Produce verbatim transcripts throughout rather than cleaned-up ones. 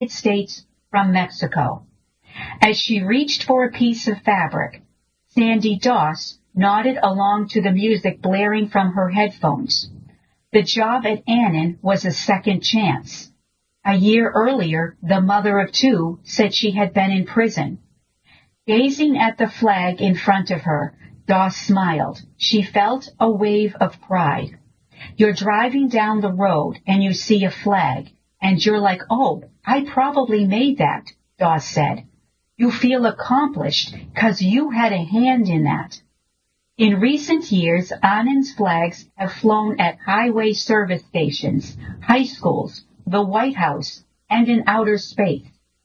States from Mexico. As she reached for a piece of fabric, Sandy Doss nodded along to the music blaring from her headphones. The job at Annan was a second chance. A year earlier, the mother of two said she had been in prison. Gazing at the flag in front of her, Doss smiled. She felt a wave of pride. You're driving down the road and you see a flag, and you're like, oh, I probably made that, Doss said. You feel accomplished because you had a hand in that. In recent years, Annan's flags have flown at highway service stations, high schools, the White House, and in outer space.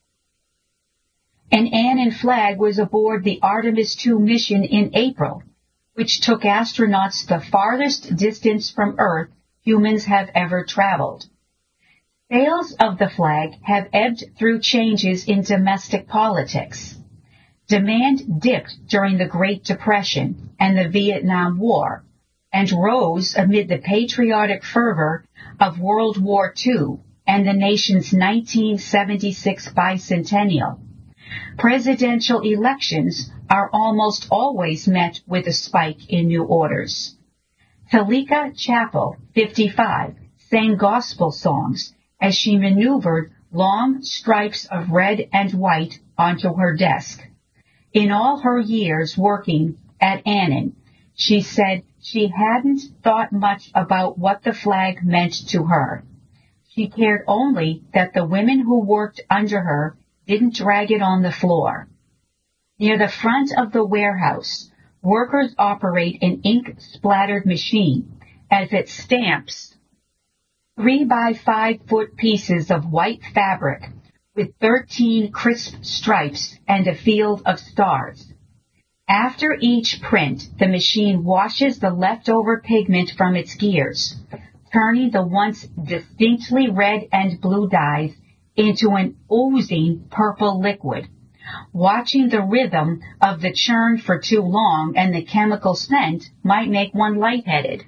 An Annan flag was aboard the Artemis two mission in April, which took astronauts the farthest distance from Earth humans have ever traveled. Sales of the flag have ebbed through changes in domestic politics. Demand dipped during the Great Depression and the Vietnam War, and rose amid the patriotic fervor of World War Two and the nation's nineteen seventy-six bicentennial. Presidential elections are almost always met with a spike in new orders. Talika Chappell, fifty-five, sang gospel songs as she maneuvered long stripes of red and white onto her desk. In all her years working at Annan, she said she hadn't thought much about what the flag meant to her. She cared only that the women who worked under her didn't drag it on the floor. Near the front of the warehouse, workers operate an ink-splattered machine as it stamps three by five foot pieces of white fabric with thirteen crisp stripes and a field of stars. After each print, the machine washes the leftover pigment from its gears, turning the once distinctly red and blue dyes into an oozing purple liquid. Watching the rhythm of the churn for too long and the chemical scent might make one lightheaded.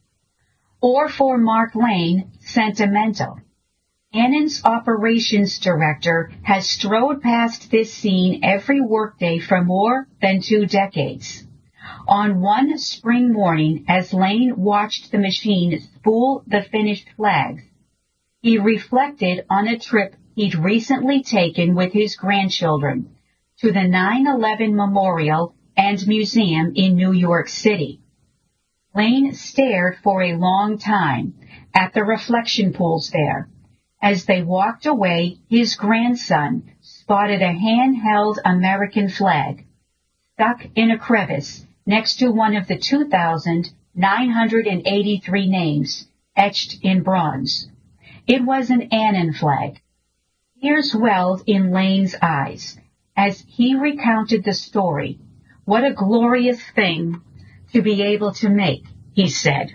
Or for Mark Lane, sentimental. Annan's operations director has strode past this scene every workday for more than two decades. On one spring morning, as Lane watched the machine spool the finished flags, he reflected on a trip he'd recently taken with his grandchildren to the nine eleven Memorial and Museum in New York City. Lane stared for a long time at the reflection pools there. As they walked away, his grandson spotted a handheld American flag stuck in a crevice next to one of the two thousand nine hundred eighty-three names etched in bronze. It was an Annan flag. Tears welled in Lane's eyes as he recounted the story. What a glorious thing to be able to make, he said.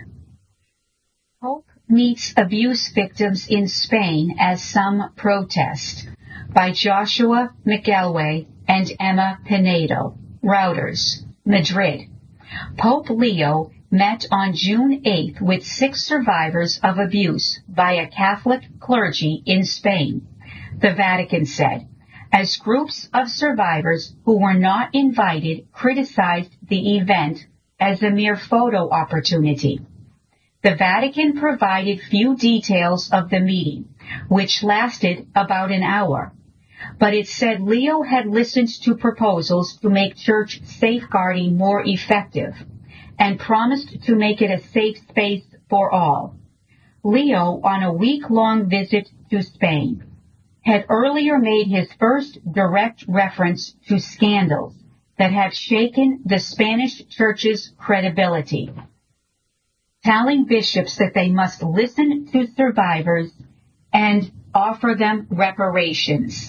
Hope Meets Abuse Victims in Spain as Some Protest, by Joshua McElway and Emma Pinedo, Reuters, Madrid. Pope Leo met on June eighth with six survivors of abuse by a Catholic clergy in Spain, the Vatican said, as groups of survivors who were not invited criticized the event as a mere photo opportunity. The Vatican provided few details of the meeting, which lasted about an hour, but it said Leo had listened to proposals to make church safeguarding more effective and promised to make it a safe space for all. Leo, on a week-long visit to Spain, had earlier made his first direct reference to scandals that have shaken the Spanish church's credibility, telling bishops that they must listen to survivors and offer them reparations.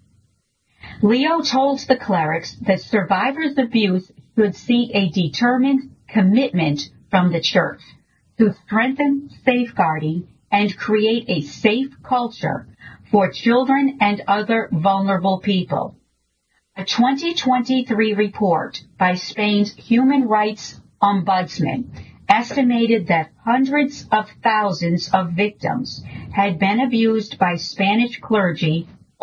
Leo told the clerics that survivors' abuse should see a determined commitment from the church to strengthen safeguarding and create a safe culture for children and other vulnerable people. A twenty twenty-three report by Spain's Human Rights Ombudsman estimated that hundreds of thousands of victims had been abused by Spanish clergy